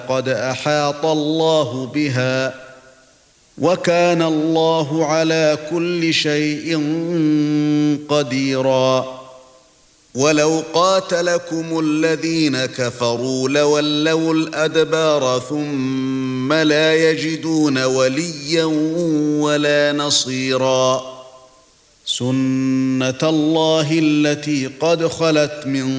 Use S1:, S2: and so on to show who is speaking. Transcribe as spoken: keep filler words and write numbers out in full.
S1: قد أحاط الله بها وكان الله على كل شيء قديرا ولو قاتلكم الذين كفروا لولوا الأدبار ثم لا يجدون وليا ولا نصيرا سنة الله التي قد خلت من